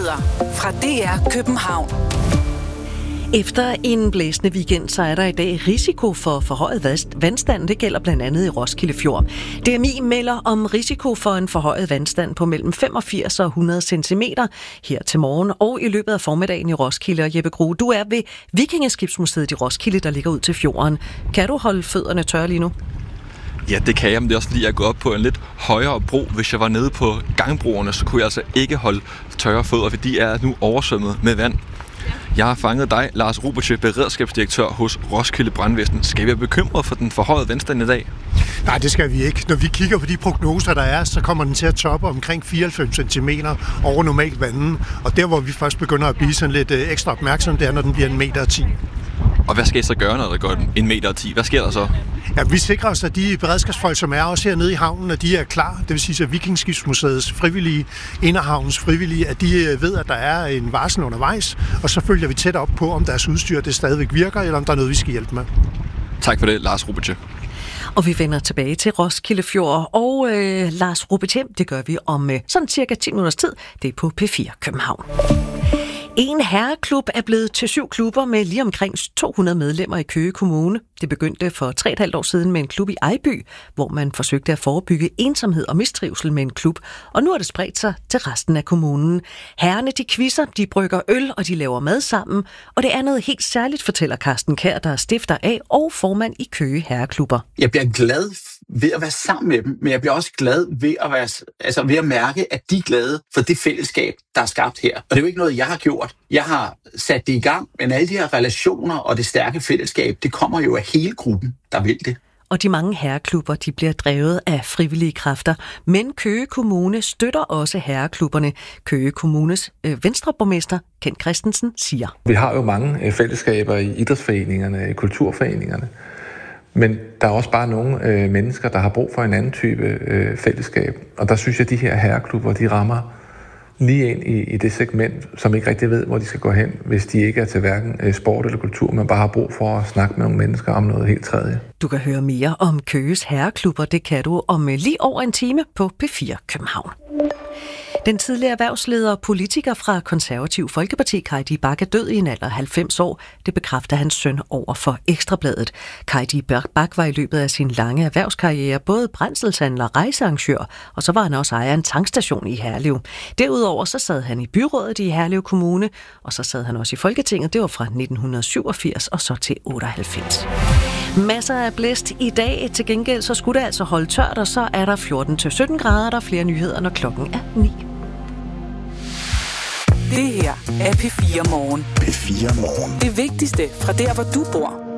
nyheder fra DR København. Efter en blæsende weekend, så er der i dag risiko for forhøjet vandstand. Det gælder blandt andet i Roskilde Fjord. DMI melder om risiko for en forhøjet vandstand på mellem 85 og 100 cm her til morgen og i løbet af formiddagen i Roskilde. Og Jeppe Grue, du er ved Vikingeskibsmuseet i Roskilde, der ligger ud til fjorden. Kan du holde fødderne tørre lige nu? Ja, det kan jeg, men det er også fordi, jeg går op på en lidt højere bro. Hvis jeg var nede på gangbroerne, så kunne jeg altså ikke holde tørre fødder, for de er nu oversvømmet med vand. Jeg har fanget dig, Lars Rubice, beredskabsdirektør hos Roskilde Brandvæsen. Skal vi være bekymret for den forhøjede vandstand i dag? Nej, det skal vi ikke. Når vi kigger på de prognoser, der er, så kommer den til at toppe omkring 94 cm over normalt vandet. Og der, hvor vi først begynder at blive sådan lidt ekstra opmærksom, det er, når den bliver 1,10 meter. Og hvad skal I så gøre, når der går 1,10 meter? Hvad sker der så? Ja, vi sikrer os, at de beredskabsfolk, som er også hernede i havnen, at de er klar. Det vil sige, at Vikingeskibsmuseets frivillige, Inderhavns frivillige, at de ved, at der er en varsel undervejs. Og så følger vi tæt op på, om deres udstyr det stadigvæk virker, eller om der er noget, vi skal hjælpe med. Tak for det, Lars Rubice. Og vi vender tilbage til Roskilde Fjord. Og Lars Rubice, det gør vi om sådan cirka 10 minutters tid. Det er på P4 København. En herreklub er blevet til 7 klubber med lige omkring 200 medlemmer i Køge Kommune. Det begyndte for 3,5 år siden med en klub i Ejby, hvor man forsøgte at forebygge ensomhed og mistrivsel med en klub. Og nu er det spredt sig til resten af kommunen. Herrerne, de quizzer, de brygger øl og de laver mad sammen. Og det er noget helt særligt, fortæller Carsten Kjær, der er stifter af og formand i Køge Herreklubber. Jeg bliver glad ved at være sammen med dem, men jeg bliver også glad ved at mærke, at de er glade for det fællesskab, der er skabt her. Og det er jo ikke noget, jeg har gjort. Jeg har sat det i gang, men alle de her relationer og det stærke fællesskab, det kommer jo af hele gruppen, der vil det. Og de mange herreklubber, de bliver drevet af frivillige kræfter. Men Køge Kommune støtter også herreklubberne. Køge Kommunes venstreborgmester Kent Christensen siger: Vi har jo mange fællesskaber i idrætsforeningerne, i kulturforeningerne. Men der er også bare nogle mennesker, der har brug for en anden type fællesskab. Og der synes jeg, at de her herreklubber, de rammer lige ind i det segment, som ikke rigtig ved, hvor de skal gå hen, hvis de ikke er til hverken sport eller kultur, men bare har brug for at snakke med nogle mennesker om noget helt tredje. Du kan høre mere om Køges herreklubber. Det kan du om lige over en time på P4 København. Den tidligere erhvervsleder og politiker fra Konservativ Folkeparti, Cardi Bach, er død i en alder af 90 år. Det bekræfter hans søn over for Ekstrabladet. Cardi Bach var i løbet af sin lange erhvervskarriere både brændselshandler og rejsearrangør, og så var han også ejer af en tankstation i Herlev. Derudover så sad han i byrådet i Herlev Kommune, og så sad han også i Folketinget. Det var fra 1987 og så til 98. Masser af blæst i dag. Til gengæld så skulle det altså holde tørt, og så er der 14-17 grader. Der er flere nyheder, når klokken er 9. Det her er P4 Morgen. P4 Morgen. Det vigtigste fra der, hvor du bor.